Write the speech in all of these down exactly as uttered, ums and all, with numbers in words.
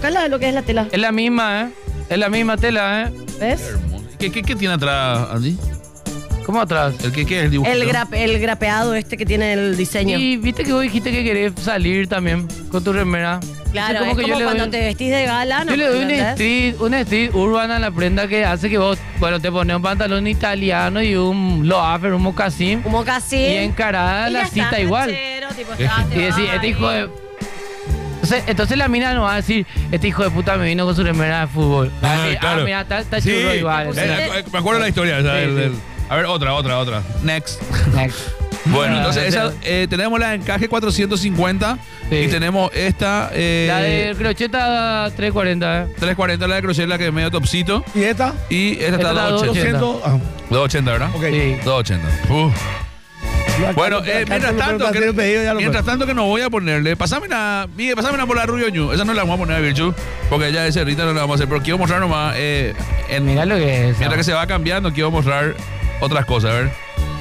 mostrá la- lo que es la tela. Es la misma, ¿eh? Es la misma tela, ¿eh? ¿Ves? ¿Qué, qué, qué tiene atrás, Andy? ¿Cómo atrás? ¿El qué, qué es el dibujito? El, grap- el grapeado este que tiene el diseño. Y viste que vos dijiste que querés salir también con tu remera. Claro, Entonces, es que como yo le cuando doy- te vestís de gala, ¿no? Yo le doy un ¿Entendés? street, un street urban a la prenda que hace que vos, bueno, te pones un pantalón italiano y un loafer, un mocasín. Como casi. Y encarada Y la ya cita está, igual. ranchero, tipo, está, te Y decir, vas este ahí. hijo de... Entonces, entonces la mina no va a decir, este hijo de puta me vino con su remera de fútbol. Va a Ah, decir, claro. ah, mira, está, está Sí, churro igual. eh, ¿entendés? eh, me acuerdo de la historia. o sea, Sí, el- sí. el- a ver, otra, otra, otra. Next. Next. Bueno, Ah, entonces o sea, esa, eh, tenemos la encaje cuatrocientos cincuenta Sí. y tenemos esta eh, La de crocheta trescientos cuarenta, ¿eh? trescientos cuarenta, la de crochet, la que es medio topcito. ¿Y esta? Y esta Esta está la doscientos ochenta. doscientos. Ah, doscientos ochenta, ¿verdad? ok. Sí. doscientos ochenta. Uf. Acá- Bueno, acá- eh, acá mientras te lo- tanto, te lo que- he pedido, ya lo mientras puedo. tanto que no voy a ponerle, pasame una, Miguel, pasame una bola Rubio Ñu. Esa no la vamos a poner a Virchu, porque ya ese ahorita no la vamos a hacer, pero quiero mostrar nomás, eh, en, Mira lo que es. mientras que se va cambiando, quiero mostrar otras cosas, a ver.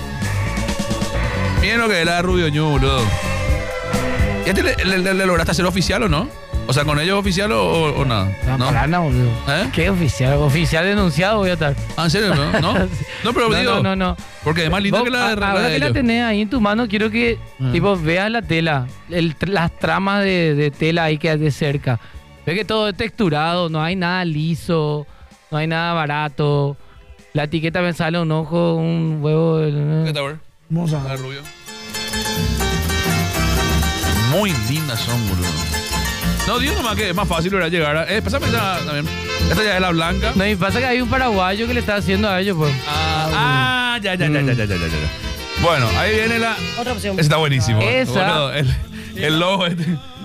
Miren lo que es la de Rubio Ñu, boludo. ¿Y este le, le- le- le lograste hacer oficial o no? O sea, ¿con ellos oficial o, o- o nada? No, ¿No? parana, boludo. ¿Eh? ¿Qué oficial? Oficial denunciado voy a estar. Ah, ¿en serio? ¿No? ¿No? No, pero No, digo, no, no, no. porque es más linda Vos, que la de, a- la ahora de que la ellos. tenés ahí en tu mano, quiero que Ah. tipo veas la tela, el tr- las tramas de, de tela ahí que hay de cerca. Ve que todo es texturado, no hay nada liso, no hay nada barato. La etiqueta me sale un ojo, un huevo. el- ¿Qué tal, ver? Vamos La a de Rubio. Muy lindas son, boludo. No, digo nomás que es más fácil era llegar a... Eh, pásame esa también. Esta ya es la blanca. No, y pasa que hay un paraguayo que le está haciendo a ellos, pues. Ah, ah, ya, ya, ya, ya, ya, ya, ya, ya. Bueno, ahí viene la... Otra opción. Ese está buenísimo. Esa. Boludo, el, el logo este.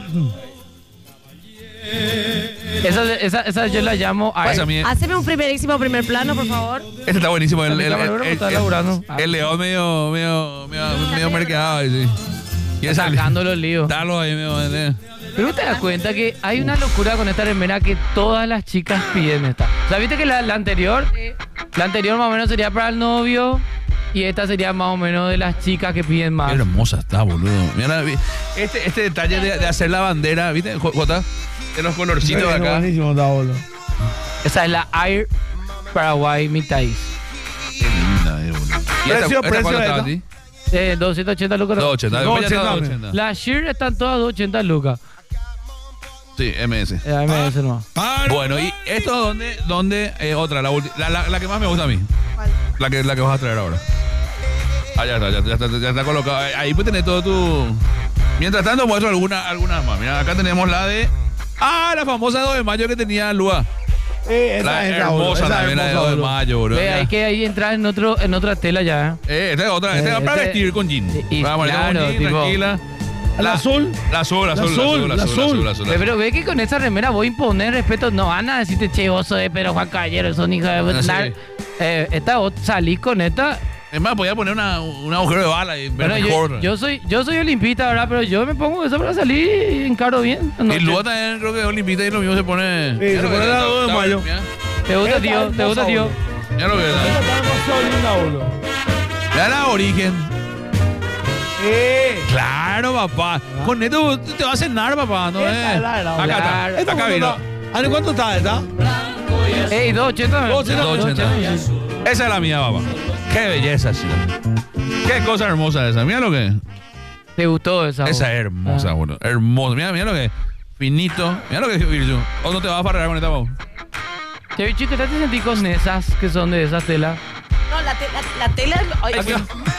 Esa, esa, esa yo la llamo a Pasa a mí. Haceme un primerísimo primer plano, por favor. Este está buenísimo. El, el, el, camarógrafo el- está el- laburando. el león medio, medio, medio, medio merqueado. ahí, Sí. Quiere salir- sacando los líos. Dalo ahí, medio, eh. Pero te das cuenta que hay una locura con esta remera que todas las chicas piden esta. O sea, viste que la, la anterior, la anterior más o menos sería para el novio y esta sería más o menos de las chicas que piden más. Qué hermosa está, boludo. Mira, vi- este, este detalle de, de hacer la bandera, ¿viste, J- Jota? De los colorcitos de acá. Buenísimo, está, boludo. Esa es la Air Paraguay Mitais. Qué linda, eh, boludo. ¿Y esta, Precio, esta precio cuánto de estaba a esta. ti? Eh, doscientos ochenta lucas. doscientos ochenta. Después ya está doscientos ochenta. doscientos ochenta. La Sheer están todas doscientos ochenta lucas. Sí, M S. Eh, ahí me dice nomás. Bueno, y esto donde, donde eh, otra, la, ulti- la, la, la que más me gusta a mí. La que, la que vas a traer ahora. Ah, ya está, ya, ya está, ya está colocado. Ahí- Ahí puedes tener todo tu. Mientras tanto, muestro alguna, algunas más. Mira, acá tenemos la de. Ah, la famosa dos de mayo que tenía Lua. Eh, esa La es esa, boludo. hermosa Esa es también, la de hermosa, dos de boludo. mayo, bro. Ve, Mira. hay que ahí entrar en otro en otra tela ya. ¿eh? Eh, esta es otra, esta Eh, es para este- vestir con jean. y- Para poner claro, con jean, tipo- tranquila. ¿La azul? La azul, la azul, la azul, azul, la la azul, la azul, la azul. Ve, Pero ve que con esa remera voy a imponer respeto. No van a decirte, che, vos sos de Pedro Juan Caballero, son hijos de... Ah, sí. Nar- Eh, esta, vos salís con esta. Es más, podía poner una, un agujero de bala y ver Bueno, yo, mejor. yo soy yo soy olimpista, ¿verdad? Pero yo me pongo eso para salir y encaro bien. Y No, Lua también creo que es olimpita y lo mismo se pone. Sí, Mira se lo que pone está- la dos de está- mayo. Mira, ¿Te gusta, Esta tío? es ¿Te gusta, hermosa, tío? boludo. mira lo que Esta está. está demasiado linda, boludo. Mira la origen. Eh. Claro, papá. Con esto te va a cenar, papá. ¿No Esta es? es la de la- Acá Claro. está. ¿Esta Acá cuánto vino. está? Ani, ¿cuánto está esta? Ey, dos ochenta. dos ochenta. dos ochenta. Esa es la mía, papá. Qué belleza, chica. Qué cosa hermosa esa. Mira lo que es. ¿Te gustó esa? Esa vos? es hermosa, Ah. boludo. Hermosa. Mira, mira lo que es. Finito. Mira lo que es, Virgil. ¿O no te vas a farrear con esta, papá? Che, bicho, ¿qué tal te sentís con esas que son de esas telas? No, la, te- la, la tela. Ay, Aquí.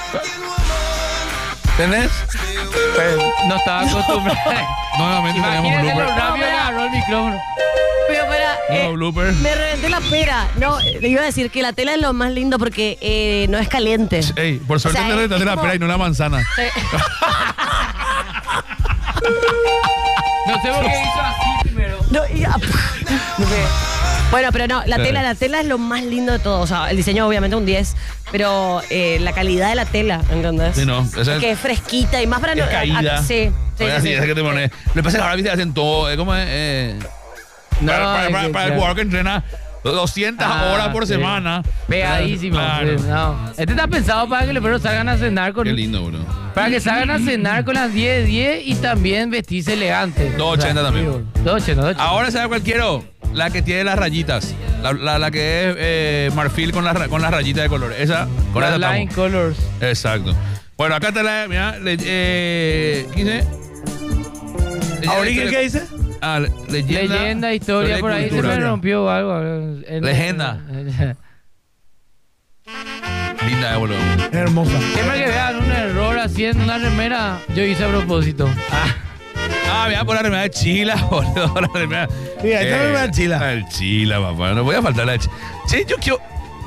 ¿Tenés? No estaba acostumbrado. Nuevamente tenemos Imagínate lo blooper. rápido que agarró el micrófono. pero para. Nuevo blooper. Me reventé la pera. No, le iba a decir que la tela es lo más lindo porque eh, no es caliente. Ey, por suerte O sea, te es retaste la como- pera y no la manzana. Sí. No sé por qué hizo así primero. No, y- ah, no sé. Bueno, pero no, la Sí. tela, la tela es lo más lindo de todo. O sea, el diseño obviamente un diez, pero eh, la calidad de la tela, ¿entendés? Sí, no, esa es- que es fresquita y más para Es no. a- a- caída. sí, sí, Oye, sí, así, sí. esa que te pones. Lo que pasa es que ahora viste hacen todo. eh, ¿Cómo es? Eh, No, para para- es para- que, para el claro. jugador que entrena doscientas Ah, horas por sí. semana. Pegadísimo. Claro. Sí, no. Este está pensado para que los perros salgan a cenar con. Qué lindo, bro. Para que salgan a cenar con las diez de diez y también vestirse elegante. dos ochenta también. dos ochenta, dos ochenta. Ahora sabe cuál quiero. La que tiene las rayitas. La, la, la que es eh, marfil con, la, con las rayitas de color. Esa, con Las esa line estamos. colors. Exacto. Bueno, acá está la. Mira, le, eh, ¿qué dice? ¿Ahorita qué dice? Ah, le- leyenda. Leyenda, historia, y por ahí se cultura. me rompió algo. En- Legenda. Linda, eh, boludo. Hermosa. Siempre que vean un error haciendo una remera, yo hice a propósito. Ah, mira, por la remera de Chila, boludo. La remera. Sí, ahí está la remera de Chila. Ah, El Chila, papá. No voy a faltar la de Chila. Sí, yo quiero.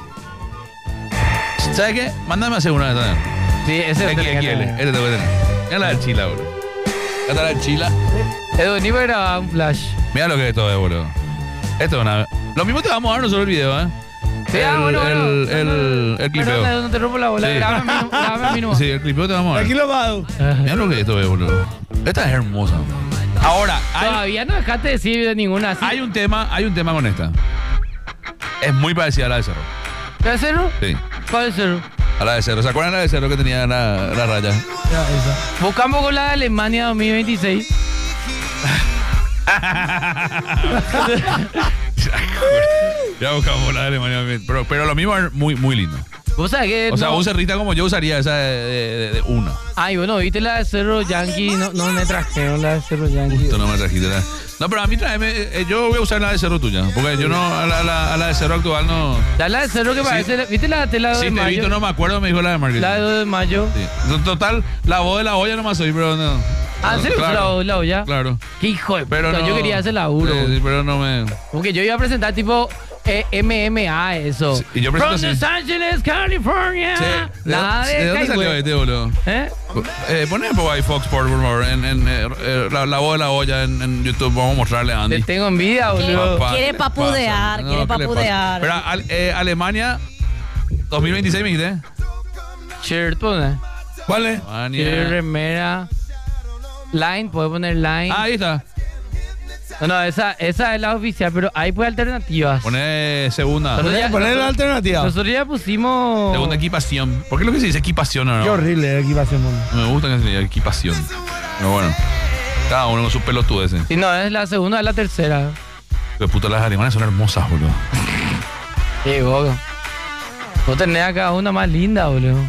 ¿Sabes qué? Mándame a hacer una de estas. Sí, ese Aquí, es aquí, el Este te voy a tener. Mira la del Chila, boludo. Acá está la del Chila. Edu, ni voy a grabar un flash. Mira lo que es todo, eh, boludo. Esto es una. Lo mismo te vamos a dar nosotros el video, ¿eh? Sí, el, ah, bueno, bueno. el, el, el clipeo. Perdón, no te rompo la bola. Sí. Grábame a mí, grábame a mí nomás. Sí, el clipeo te vamos a dar. Aquí lo va. Mira lo que es esto, eh, boludo. Esta es hermosa. Ahora, hay, Todavía no dejaste de decir de ninguna así. hay un tema, hay un tema con esta. Es muy parecida a la de Cerro. ¿Qué es Cerro? Sí, ¿Cuál es Cerro? a la de Cerro. ¿Se acuerdan de la de Cerro que tenía la, la raya? Ya, esa. Buscamos con la de Alemania dos mil veintiséis. Ya buscamos la de Alemania. Pero, pero lo mismo es muy, muy lindo. ¿Vos sabés que O sea, no? un cerrita como yo usaría esa de, de- de- de una. Ay, bueno, viste la de Cerro Yankee. No, no me trajeron la de Cerro Yankee. Esto no me trajiste. la- No, pero a mí tráeme. eh, yo voy a usar la de Cerro tuya. Porque yo no, a la, a la- a la de Cerro actual no. Da la de Cerro que Sí. parece. ¿Viste la tela de dos Si de te he mayo? visto, no me acuerdo, me dijo la de marketing. La de dos de mayo. Sí. En total, la voz de la olla nomás soy, pero no. Ah, No, ¿se usó claro, la, la olla? Claro. Qué hijo de Pero puta, no, yo quería hacer laburo. Sí, sí, pero no me. Porque yo iba a presentar tipo eh, M M A, eso. Sí, y yo presento From así. Los Angeles, California. Sí. ¿De, Nada dónde- de, ¿de dónde Caigüe. salió este, boludo? ¿Eh? Eh, poné por ahí Fox Sports, por favor, en, en, eh, eh, la, la voz de la olla en, en YouTube. Vamos a mostrarle a Andy. Le tengo envidia, boludo. Papá, Quiere ¿qué le papudear, pasa? quiere ¿qué le pasa? papudear. Pero al- eh, Alemania dos mil veintiséis, me dijiste. Shirt, pone. ¿Cuál es? Shirt, Alemania. remera. Line, puede poner line. Ah, ahí está. No, no, esa, esa es la oficial, pero hay pues alternativas. Poné segunda. Nosotros ya, Poner la alternativa. nosotros ya pusimos. Segunda equipación. ¿Por qué lo que se dice equipación ahora? Qué horrible la equipación, mundo. Me gusta que se diga equipación. Pero bueno. Cada uno con sus pelotudeces. Sí, no, es la segunda, es la tercera. Que puta, las alemanas son hermosas, boludo. Sí, vos. Vos tenés acá una más linda, boludo.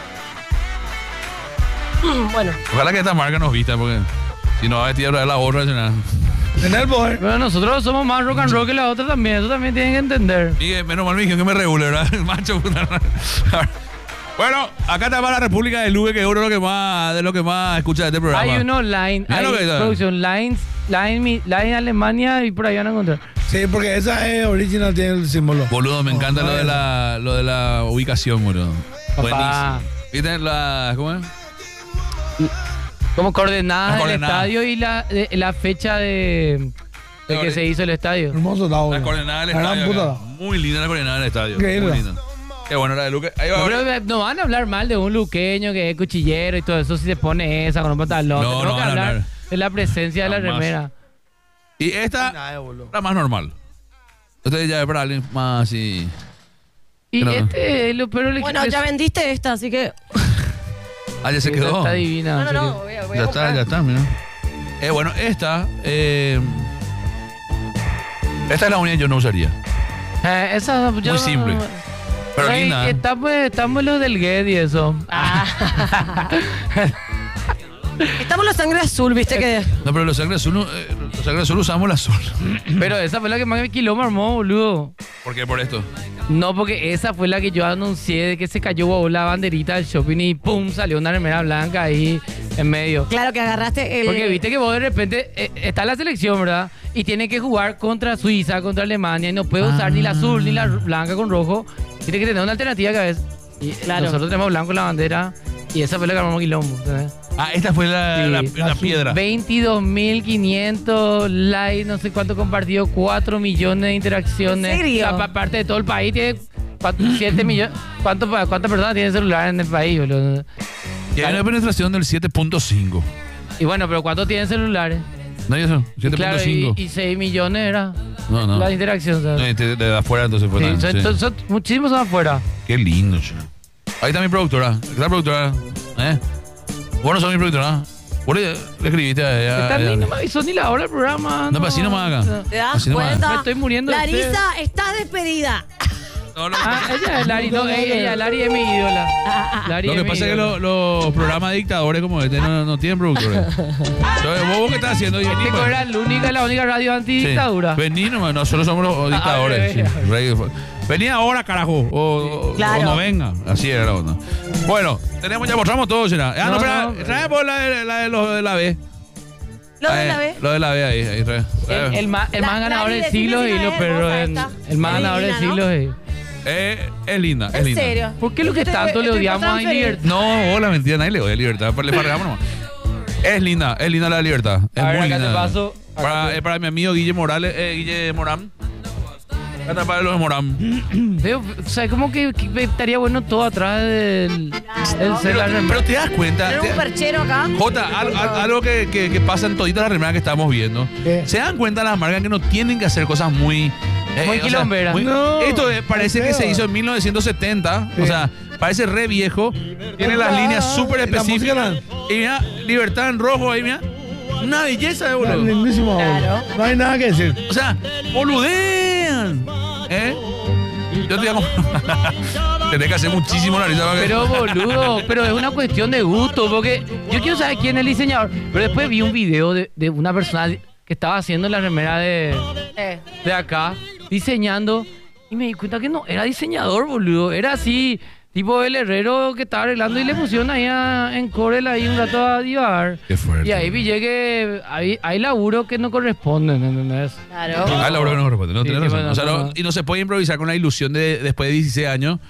Bueno, Ojalá que esta marca nos vista, porque si no va a vestir la gorra, es nada. En el poder. Pero nosotros somos más rock and roll que la otra también, eso también tienen que entender. Miguel, menos mal me dijeron que me regule, ¿verdad? Macho, puta. Bueno, acá está para la República de Lugue, que es uno de lo que más, de lo que más escucha de este programa. Hay uno line, Mira hay lo que está. producción, lines, line, mi- line Alemania y por ahí van a encontrar. Sí, porque esa es original, tiene el símbolo. Boludo, me encanta lo de la, lo de la ubicación, boludo. Papá. Buenísimo. ¿Viste la, cómo es? Como coordenadas Las del coordenadas. estadio y la, de- la fecha de, de De que ori- se hizo el estadio. Hermoso está, La boludo. coordenada del La gran estadio. puta. acá. Muy linda la coordenada del estadio. Increíble. Muy linda. Qué bueno la de Luque. Ahí va. No, ahora. pero no van a hablar mal de un luqueño que es cuchillero y todo eso si se pone esa con un pantalón. No, Tenemos no que van a hablar hablar. de la presencia de la Jamás. remera. Y esta, Nada, boludo. la más normal. Ustedes ya es para alguien más así. Y No. este, lo pero le bueno, ya vendiste esta, así que. Ah, ya se quedó. Está divina. No, en no, serio. no, voy a, voy a Ya está, comprar. ya está, mira. Eh, bueno, esta. Eh, esta es la unidad que yo no usaría. Eh, esa, yo- Muy simple. Pero Ay, linda. ¿eh? Estamos, estamos los del G E D y eso. Ah. Estamos la sangre azul, viste que. No, pero los sangre azul, eh, los sangre azul usamos la azul. Pero esa fue la que más me quiló, me armó, boludo. ¿Por qué por esto? No, porque esa fue la que yo anuncié de que se cayó wow, la banderita del shopping y pum, salió una remera blanca ahí en medio. Claro que agarraste el. Porque viste que vos de repente eh, está la selección, ¿verdad? Y tiene que jugar contra Suiza, contra Alemania y no puede usar ni la azul ni la blanca con rojo. Tiene que tener una alternativa que a veces. Y Claro. nosotros tenemos blanco en la bandera y esa fue la que armó quilombo. ¿sabes? Ah, esta fue la, Sí, la, la la piedra. veintidós mil quinientos likes, no sé cuánto compartido, cuatro millones de interacciones. ¿En serio? O sea, aparte de todo el país, tiene siete millones. ¿Cuánto, ¿Cuántas personas tienen celular en el país, boludo? Y hay una penetración del siete punto cinco. Y bueno, pero ¿cuántos tienen celulares? ¿No hay eso? siete punto Claro, y, cinco. y seis millones era No, no. la interacción, No, ¿sabes? y de, de afuera entonces fue Sí, también, son- sí. son- son- muchísimos son afuera. Qué lindo, che. Ahí está mi productora. ¿Qué tal, productora? ¿Eh? Vos no sos mi productor, ¿no? Vos le, le escribiste a ella. Esta a ella. ni- no me avisó ni la hora del programa. No, pero así nomás acá. ¿Te das Así nomás. cuenta? Me estoy muriendo de sed. Larisa, estás despedida. No, no. Ah, ella es Lari, no, ella, ella, Lari es mi ídola. Lari Lo que mi pasa es que ídola. lo- los programas de dictadores como este no, no tienen productores. Entonces, ¿vos, vos qué estás haciendo? Vení, Este pues. era la única, la única radio Sí. antidictadura. Vení nomás, nosotros somos los dictadores. Ah, sí. Rey- Vení ahora, carajo. O, o- Claro. o no venga. Así era la onda. Bueno, tenemos, ya mostramos todo, ¿será? Ah, no, No, espera, no. traemos la, de- la de los de la B. Lo de Eh, la B. Lo de la B ahí. ahí trae. El, el más, el La- más ganador Lari, del siglo decime y si lo no es perro hermosa en, esta. el más Es ganador del divina, ¿no? siglo es. Eh, es linda, es ¿En linda. serio? ¿Por qué lo que Estoy- tanto le estoy odiamos a tan feliz. Libertad? No, hola, mentira, nadie le odia libertad. Le farreamos nomás. Es linda, es linda la libertad. Es A ver, muy acá linda. te paso. Acá Para, te- eh, para mi amigo Guille Morales, eh, Guille Morán. Esta para los de Morán. Veo, o sea, como que, que estaría bueno todo atrás del, del Pero, celular. pero te das cuenta. Tenemos te- un perchero acá. Jota, al- al- algo que, que, que pasa en toditas las remeras que estamos viendo. ¿Qué? ¿Se dan cuenta las marcas que no tienen que hacer cosas muy... eh, Muy o sea, quilomberas. muy- No, esto eh, parece qué que se feo. hizo en mil novecientos setenta. Sí. O sea, parece re viejo. Tiene las Ah, líneas súper la específicas. música Y mira, libertad en rojo ahí, mira. Una belleza de Está boludo. lindísimo, boludo. Claro. No hay nada que decir. O sea, boludean. ¿Eh? Yo te digo, tenés que hacer muchísimo la risa para que- Pero boludo, pero es una cuestión de gusto, porque yo quiero saber quién es el diseñador. Pero después vi un video de, de una persona que estaba haciendo la remera de, Eh. de acá, diseñando, y me di cuenta que no era diseñador, boludo. Era así, tipo el herrero que estaba arreglando y le pusieron ahí a- en Corel ahí un rato a divar. Qué fuerte. Y ahí vi que hay, hay laburo que no corresponden, ¿entendés? Claro. Ah, la verdad que no responde, no Sí, tenés sí, razón. bueno, O sea, no, no- no. y no se puede improvisar con la ilusión de después de dieciséis años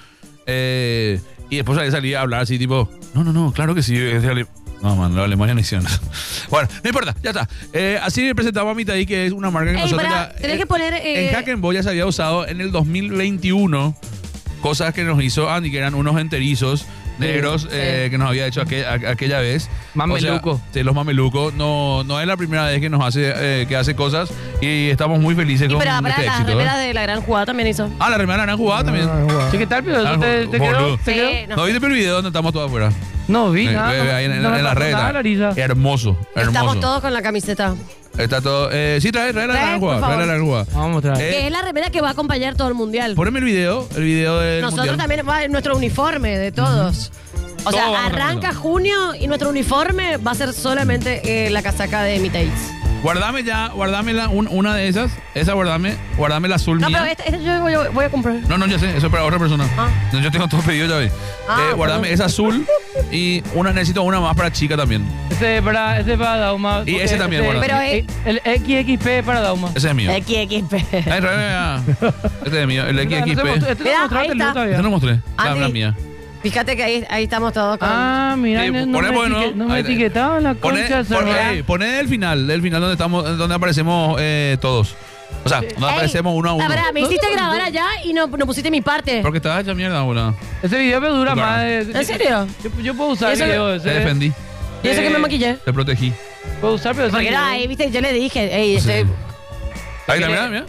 eh, y después ahí salir a hablar así tipo, no, no, no, claro que sí. es de Ale- No, man, la Alemania no hicieron eso. Bueno, no importa, ya está. Eh, así presentamos a Mitaí, que es una marca que Ey, nosotros pará, ya, tenés eh, que poner, eh, en Hack and Boy ya se había usado en el dos mil veintiuno, cosas que nos hizo Andy, que eran unos enterizos negros eh, que nos había hecho aquel- a- aquella vez. Mameluco. O sea, sí, los mamelucos. No, no es la primera vez que nos hace, eh, que hace cosas y estamos muy felices Y con para, para este las éxito. ¿eh? remeras de la gran jugada también hizo. Ah, la remera la han jugado también. No, no, no. Sí, ¿qué tal, pero Ah, eso te, te boludo. quedó? ¿Te Sí, quedó? no. ¿No viste el video donde estamos todos afuera? No vi Eh, nada. eh, ahí en, en- no me en la pasó red. nada, está. Larisa. Hermoso, hermoso. Estamos todos con la camiseta. Está todo. Eh, sí, trae, trae la Trae, gran por jugada. Trae la favor. gran jugada. Vamos a mostrar. Eh, Que es la remera que va a acompañar todo el mundial. Poneme el video, el video del Nosotros mundial. también va en nuestro uniforme de todos. O sea, Todos vamos a arranca ponerlo. junio y nuestro uniforme va a ser solamente eh, la casaca de Mitates. Guardame ya, guardame la, un- una de esas. Esa guardame, guardame la azul No, mía. pero esta, esta yo voy, voy a comprar. No, no, ya sé, eso es para otra persona. Ah. No, yo tengo todo pedido ya vi. Ah, Eh, guardame perdón. esa azul y una necesito una más para chica también. Ese para, ese para Dauma. Y porque ese también, ese- guarda. Pero, eh, el X X P para Dauma. Ese es mío. X X P. Ay, trae, vea. Este es mío, el X X No te P. mostré- este Mira, no mostraste ahí el está. todavía. Este no mostré. La, Andy. la mía. Fíjate que ahí, ahí estamos todos con. Ah, mira, Sí, no, no poné, me, poné, etiquet- ¿no? no me Ahí- etiquetaban la Poné, concha. poné, cerrada. ey, poné del final, del final donde estamos, donde aparecemos eh, todos. O sea, donde Ey, aparecemos uno a uno. La verdad, me No, hiciste no, grabar no. allá y no, no pusiste mi parte. Porque estaba hecha mierda, boludo. Ese video me dura Tu cara. más de... ¿En serio? Yo, yo puedo usar Eso- video Te ese. defendí, Y eso que me maquillé. te protegí. Puedo usar, pero ese Porque era video- ahí, viste, yo le dije, ey, este, Ahí está, mira, mira.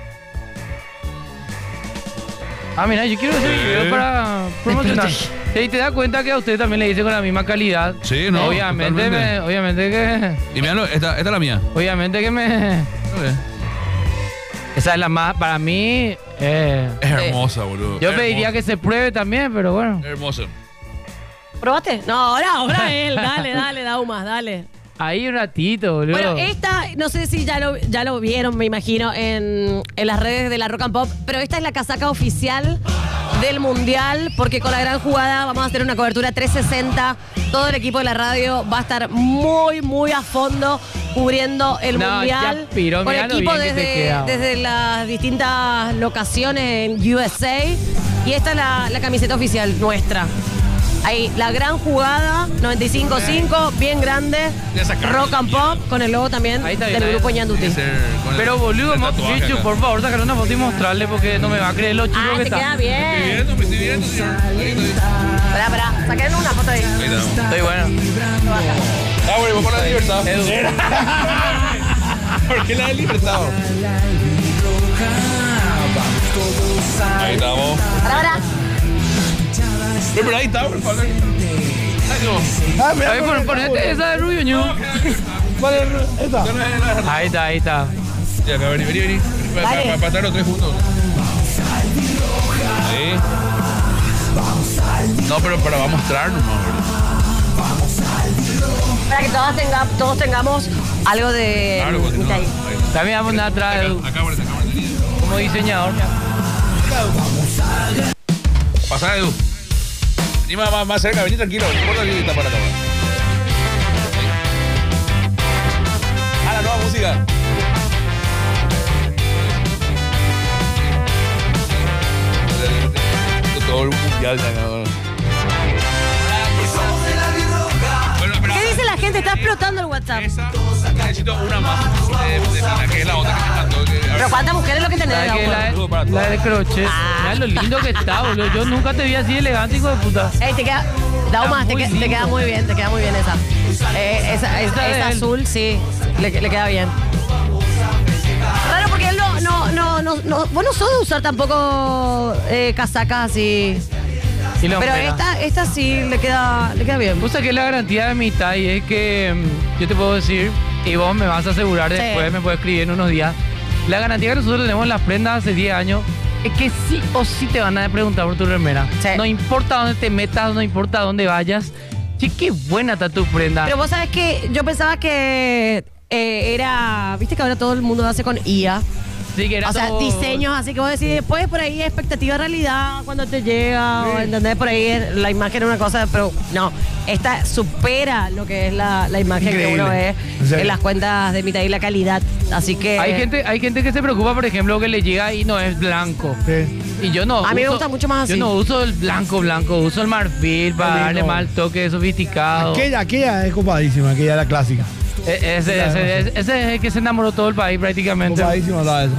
Ah, mira, yo quiero ese video para promocionar. Y te das cuenta que a usted también le dice con la misma calidad. Sí, no, Obviamente, totalmente. me, obviamente que... Y mira, esta, esta es la mía. Obviamente que me... Esa es la más... Para mí... eh, Es hermosa, boludo. yo Hermosa. pediría que se pruebe también, pero bueno. Hermosa. ¿probaste? No, ahora, ahora él, dale, dale, Daumas, dale. Ahí un ratito, boludo. Bueno, esta, no sé si ya lo, ya lo vieron, me imagino, en, en las redes de la Rock and Pop, pero esta es la casaca oficial del Mundial, porque con la gran jugada vamos a hacer una cobertura trescientos sesenta. Todo el equipo de la radio va a estar muy, muy a fondo cubriendo el No, Mundial. ya, Piro, con mirá lo equipo bien que te desde, queda. desde las distintas locaciones en U S A. Y esta es la, la camiseta oficial nuestra. Ahí, la gran jugada, noventa y cinco punto cinco, bien grande, Ya sacaron Rock and Pop, con el logo también Ahí está bien, del ahí. grupo Ñanduti. Tiene que ser con el- Pero boludo, el mo- tatuaje Chichu, acá. por favor, sacar una foto y mostrarle porque no me va a creer lo chico Ah, que te está. queda Estoy bien. viendo, me estoy viendo, señor. Ahí está. Pará, pará, saquen una foto ahí. Ahí está. Estoy bueno. Ah, bueno, vamos con la de libertad. ¿Por qué la de libertad? Ahí estamos. Pará, pará. Pero, pero ahí está, por favor. Ah, mira, Ahí pon- ponete esa de Rubio Ñu. ¿Cuál es esta? Ahí está, ahí está. Sí, acá, vení, vení, vení. Para, Dale. para, para estar los tres juntos. Ahí. No, pero para va a mostrar nomás, ¿verdad? Para que todos, tenga- todos tengamos algo de Claro, porque no. Mitaí. Ahí. También vamos a atrás Edu, Acá, acá, por esa cámara. como diseñador. Pasá, Edu. Vení más, más, más cerca, vení tranquilo. No importa si está para acá. Ah, la nueva música. Todo el mundial de acá. Bueno, pero ¿Qué dice la gente? Está explotando el WhatsApp. esa, necesito una más de, de Tina, que es la otra que me mandó. que- Pero ¿cuántas mujeres lo que tenés? ¿Sabes qué? Daumo? La, de- la de crochet. Ah. Mira lo lindo que está, boludo. Yo nunca te vi así elegante, hijo de puta. Ey, te queda. Dauma, Está te, muy que- te lindo. queda muy bien, te queda muy bien esa. Eh, esa es, Esa de esa él. azul, sí, le, le queda bien. Claro, porque él no, no, no, no, no, vos no sos de usar tampoco eh, casacas así. Y lo Pero opera. esta, esta sí le queda, le queda bien. Vos sabés que la garantía de mi talla es que mm, yo te puedo decir, y vos me vas a asegurar Sí. después, me puedes escribir en unos días, la garantía que nosotros tenemos en las prendas hace diez años es que sí o sí te van a preguntar por tu remera. Sí. No importa dónde te metas, no importa dónde vayas. Sí, qué buena está tu prenda. Pero vos sabés que yo pensaba que eh, era, viste que ahora todo el mundo hace con I A. Sí, que era O sea, todo- diseños, así que vos decís, después por ahí expectativa realidad cuando te llega, o entendés, por ahí es- la imagen es una cosa, pero no, esta supera lo que es la, la imagen que Increíble. uno ve En serio. en las cuentas de mitad y la calidad. Así que Hay gente, hay gente que se preocupa, por ejemplo, que le llega y no es blanco. Sí. Y yo no. A mí me uso- gusta mucho más Yo así. no uso el blanco blanco, uso el marfil para Qué darle lindo. más el toque sofisticado. Aquella, aquella es copadísima, aquella es la clásica. E- Ese, ese, ese- ese es el que se enamoró todo el país prácticamente. Copadísima la eso.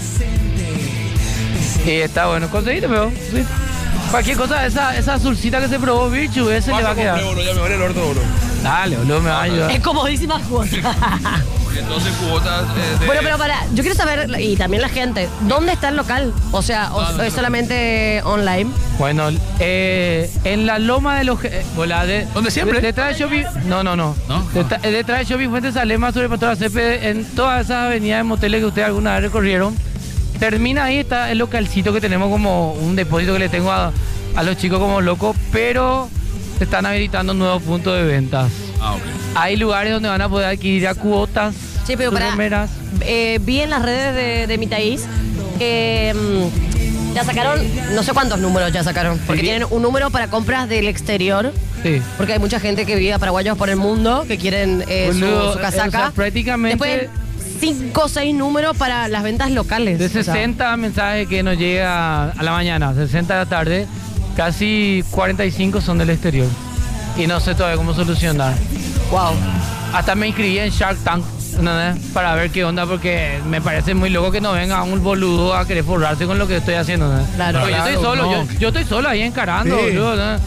Y está bueno. Conseguiste, pero. Sí. Cualquier cosa, esa, esa azulcita que se probó Virchu, ese le va a quedar. Ya me vale el orto, bro. Dale, boludo, me va a ayudar. es comodísima cosa. Entonces, cuotas eh, de... Bueno, pero para, yo quiero saber, y también la gente, ¿dónde está el local? O sea, o No, no, es no. solamente online. Bueno, eh, en la loma de los... eh, voilà, de, ¿Dónde siempre? de- detrás de Shopping... No, no, no. ¿No? Detrás, eh, detrás de Shopping Fuentes Salema, sobre Pastora Cepe, en todas esas avenidas de moteles que ustedes alguna vez recorrieron. Termina ahí, está el localcito que tenemos como un depósito que le tengo a, a los chicos como locos, pero se están habilitando nuevos puntos de ventas. Ah, ok. Hay lugares donde van a poder adquirir a cuotas, Sí, pero sus para, remeras. eh, vi en las redes de, de mi país que mm, ya sacaron, no sé cuántos números ya sacaron, porque Sí. tienen un número para compras del exterior, Sí. porque hay mucha gente que vive a paraguayos por el mundo que quieren eh, su- Boludo, su, eh, casaca. o sea, prácticamente- Después cinco o seis números para las ventas locales. De O sea, sesenta mensajes que nos llega a la mañana, sesenta de la tarde, casi cuarenta y cinco son del exterior. Y no sé todavía cómo solucionar. wow. Hasta me inscribí en Shark Tank, ¿entendés? Para ver qué onda, porque me parece muy loco que no venga un boludo a querer forrarse con lo que estoy haciendo, ¿no? Claro. Porque yo estoy Claro, solo, no. yo, yo estoy solo ahí encarando, Sí. boludo, ¿no?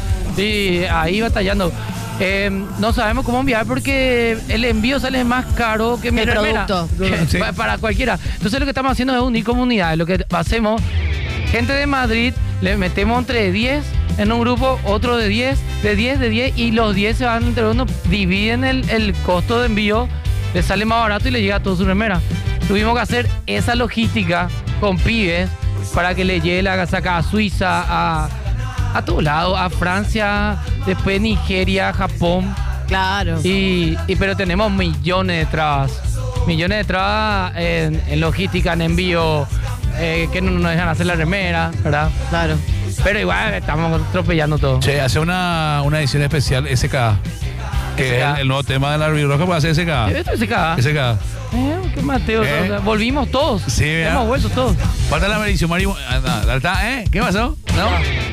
Y ahí batallando. Eh, no sabemos cómo enviar porque el envío sale más caro que mi El remera. producto. Que- Sí. pa- Para cualquiera. Entonces lo que estamos haciendo es unir comunidades. Lo que hacemos, gente de Madrid, le metemos entre diez en un grupo, otro de diez, de diez, de diez, y los diez se van entre uno, dividen el, el costo de envío, le sale más barato y le llega a toda su remera. Tuvimos que hacer esa logística con pibes para que le llegue la casaca a Suiza, a, a todos lados, a Francia, después Nigeria, Japón. Claro. Y, y- pero tenemos millones de trabas. Millones de trabas en, en logística, en envío, eh, que no nos dejan hacer la remera, ¿verdad? Claro. Pero igual estamos atropellando todo. Che, hace una, una edición especial S K. Que S K. es el, el nuevo tema de la Roja para hacer S K. Esto es acá. S K. Eh, ¿Qué Mateo? ¿Eh? O sea, volvimos todos. Sí, ¿verdad? Hemos vuelto todos. Falta la medición Mario. Ah, no, ¿está? ¿Eh? ¿Qué pasó? ¿No?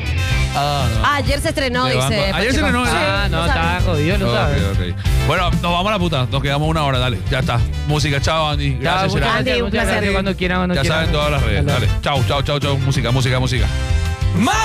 Ah, no. Ah, ayer se estrenó, De dice. banco. Ayer Pacheco. se estrenó, Sí, Ah, no, sabía. estaba jodido, no Ok, sabes. ok. Bueno, nos vamos a la puta. Nos quedamos una hora, dale. Ya está. Música, chao, Andy. Ya, Gracias, muchas Gerardo. Andy, gracias, un muchas placer. gracias. Cuando quieran, cuando Ya quieran. saben todas las redes. Dale. Chao, chao, chao, chao. Música, música, música.